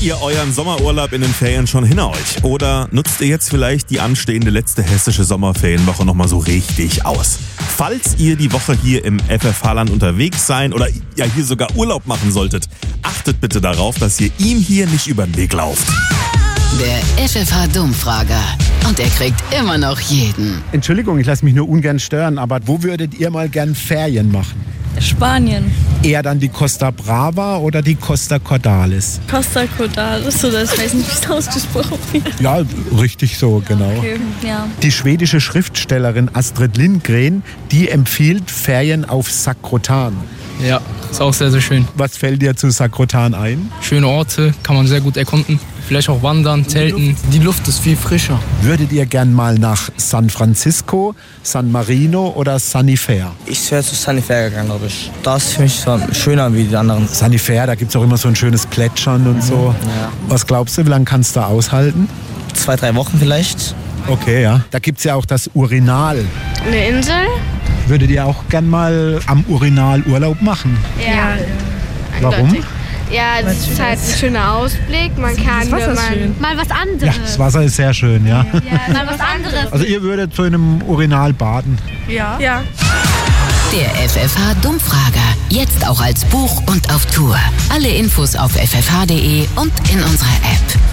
ihr euren Sommerurlaub in den Ferien schon hinter euch? Oder nutzt ihr jetzt vielleicht die anstehende letzte hessische Sommerferienwoche nochmal so richtig aus? Falls ihr die Woche hier im FFH-Land unterwegs sein oder ja hier sogar Urlaub machen solltet, achtet bitte darauf, dass ihr ihm hier nicht über den Weg lauft. Der FFH-Dummfrager. Und er kriegt immer noch jeden. Entschuldigung, ich lasse mich nur ungern stören, aber wo würdet ihr mal gern Ferien machen? Spanien. Eher dann die Costa Brava oder die Costa Cordalis? Costa Cordalis, oder ich weiß nicht, wie es ausgesprochen wird. Ja, richtig so, genau. Okay, ja. Die schwedische Schriftstellerin Astrid Lindgren, die empfiehlt Ferien auf Sakrotan. Ja, ist auch sehr, sehr schön. Was fällt dir zu Sakrotan ein? Schöne Orte, kann man sehr gut erkunden. Vielleicht auch wandern, zelten. Die Luft ist viel frischer. Würdet ihr gern mal nach San Francisco, San Marino oder Sanifair? Ich wäre zu Sanifair gegangen, glaube ich. Das ist für mich so schöner wie die anderen. Sanifair, da gibt es auch immer so ein schönes Plätschern und so. Ja. Was glaubst du, wie lange kannst du da aushalten? 2-3 Wochen vielleicht. Okay, ja. Da gibt es ja auch das Urinal. Eine Insel? Würdet ihr auch gern mal am Urinal Urlaub machen? Ja. Warum? Ja, es ist halt ein schöner Ausblick. Man kann mal was anderes. Ja, das Wasser ist sehr schön, ja. Mal was anderes. Also ihr würdet so in einem Urinal baden? Ja. Der FFH-Dummfrager. Jetzt auch als Buch und auf Tour. Alle Infos auf ffh.de und in unserer App.